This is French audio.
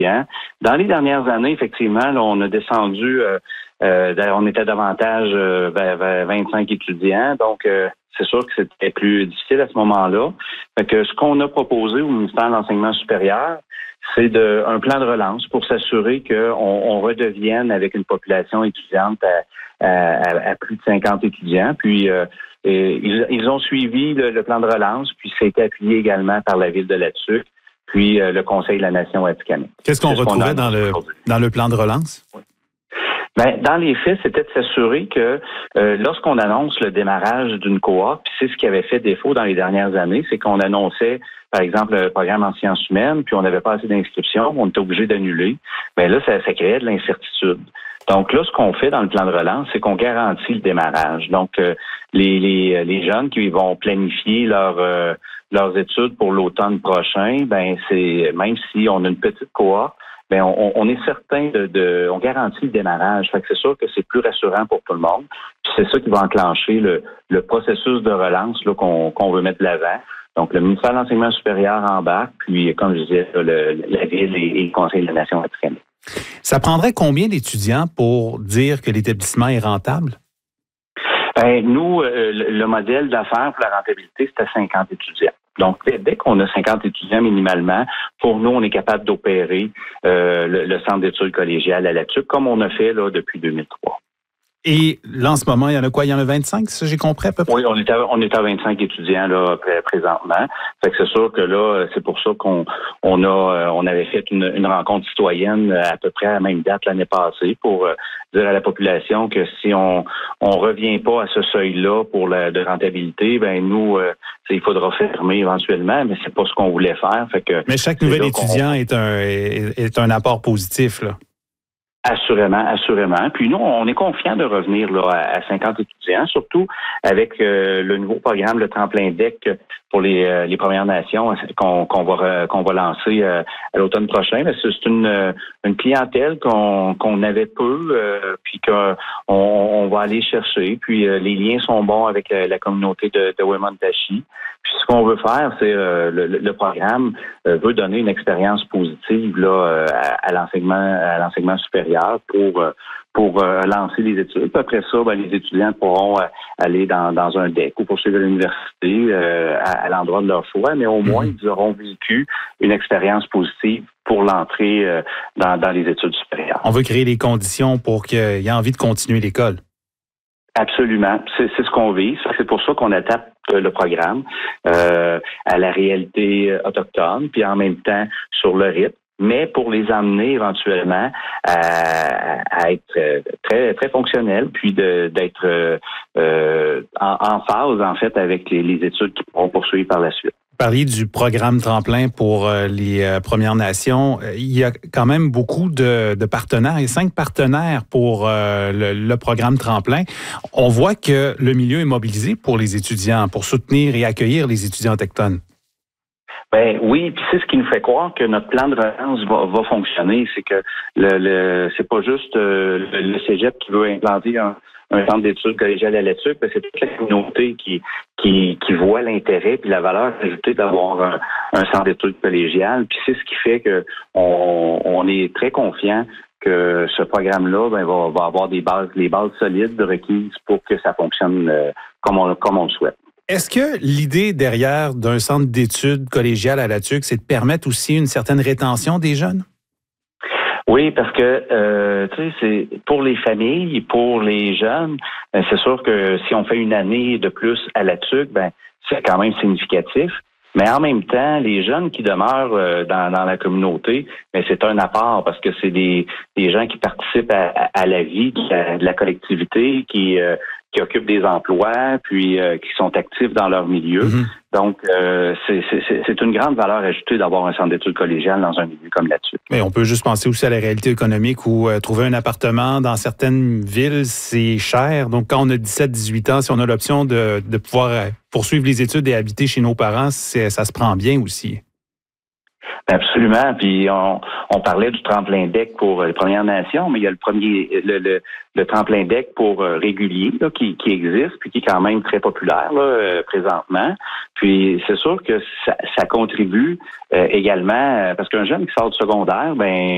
étudiants. Dans les dernières années, effectivement, là, on a descendu, on était davantage vers 25 étudiants, donc c'est sûr que c'était plus difficile à ce moment-là. Fait que ce qu'on a proposé au ministère de l'Enseignement supérieur, c'est un plan de relance pour s'assurer qu'on redevienne avec une population étudiante à plus de 50 étudiants. Puis ils ont suivi le plan de relance, puis ça a été appuyé également par la Ville de Latuc, puis le Conseil de la Nation atikamekw. Qu'est-ce qu'on retrouvait dans le plan de relance? Oui. Ben, dans les faits, c'était de s'assurer que lorsqu'on annonce le démarrage d'une cohorte, puis c'est ce qui avait fait défaut dans les dernières années, c'est qu'on annonçait, par exemple, le programme en sciences humaines, puis on n'avait pas assez d'inscriptions, on était obligé d'annuler. Ben là, ça créait de l'incertitude. Donc là, ce qu'on fait dans le plan de relance, c'est qu'on garantit le démarrage. Donc, les jeunes qui vont planifier leurs études pour l'automne prochain, ben c'est même si on a une petite cohorte, ben on est certain on garantit le démarrage. Fait que c'est sûr que c'est plus rassurant pour tout le monde. Puis c'est ça qui va enclencher le processus de relance là, qu'on veut mettre de l'avant. Donc, le ministère de l'Enseignement supérieur embarque, puis, comme je disais, la Ville et le Conseil de la Nation atikamekw. Ça prendrait combien d'étudiants pour dire que l'établissement est rentable? Ben, nous, le modèle d'affaires pour la rentabilité, c'était 50 étudiants. Donc, dès qu'on a 50 étudiants minimalement, pour nous, on est capable d'opérer le centre d'études collégiales à Latuc, comme on a fait là depuis 2003. Et là, en ce moment, il y en a quoi? Il y en a 25, ça j'ai compris à peu près? Oui, on est à 25 étudiants là présentement. Fait que c'est sûr que là, c'est pour ça on avait fait une rencontre citoyenne à peu près à la même date l'année passée pour dire à la population que si on revient pas à ce seuil-là pour de rentabilité, ben nous, il faudra fermer éventuellement, mais c'est pas ce qu'on voulait faire. Fait que mais chaque nouvel étudiant est un apport positif, là. Assurément. Puis nous, on est confiants de revenir là à 50 étudiants, surtout avec le nouveau programme, le tremplin DEC pour les Premières Nations qu'on va lancer à l'automne prochain. Mais c'est une clientèle qu'on avait peu, puis qu'on va aller chercher. Puis les liens sont bons avec la communauté de Wemotaci. Puis ce qu'on veut faire, c'est le programme veut donner une expérience positive là à l'enseignement supérieur pour lancer les études. Puis après ça, ben, les étudiants pourront aller dans un DEC ou poursuivre l'université à l'endroit de leur choix, mais au moins ils auront vécu une expérience positive pour l'entrée dans les études supérieures. On veut créer les conditions pour qu'il y ait envie de continuer l'école. Absolument. C'est ce qu'on vise. C'est pour ça qu'on adapte le programme à la réalité autochtone, puis en même temps sur le rythme, mais pour les amener éventuellement à être très très fonctionnels, puis d'être en phase en fait avec les études qu'ils pourront poursuivre par la suite. Vous parliez du programme tremplin pour les Premières Nations. Il y a quand même beaucoup de partenaires, et 5 partenaires pour le programme tremplin. On voit que le milieu est mobilisé pour les étudiants, pour soutenir et accueillir les étudiants autochtones. Ben oui, puis c'est ce qui nous fait croire que notre plan de relance va fonctionner. C'est que c'est pas juste le cégep qui veut implanter un centre d'études collégiales à Latuc, mais c'est toute la communauté qui voit l'intérêt puis la valeur ajoutée d'avoir un centre d'études collégiales. Puis c'est ce qui fait que on est très confiant que ce programme-là va avoir les bases solides requises pour que ça fonctionne comme on le souhaite. Est-ce que l'idée derrière d'un centre d'études collégiales à Latuc, c'est de permettre aussi une certaine rétention des jeunes? Oui, parce que c'est pour les familles, pour les jeunes, c'est sûr que si on fait une année de plus à Latuc, c'est quand même significatif. Mais en même temps, les jeunes qui demeurent dans la communauté, c'est un apport parce que c'est des gens qui participent à la vie de la collectivité, qui occupent des emplois, puis qui sont actifs dans leur milieu. Mm-hmm. Donc, c'est une grande valeur ajoutée d'avoir un centre d'études collégiales dans un milieu comme là-dessus. Mais on peut juste penser aussi à la réalité économique où trouver un appartement dans certaines villes, c'est cher. Donc, quand on a 17-18 ans, si on a l'option de pouvoir poursuivre les études et habiter chez nos parents, ça se prend bien aussi. Absolument. Puis on parlait du tremplin DEC pour les Premières Nations, mais il y a le tremplin DEC pour régulier là, qui existe, puis qui est quand même très populaire là, présentement. Puis c'est sûr que ça contribue également, parce qu'un jeune qui sort du secondaire,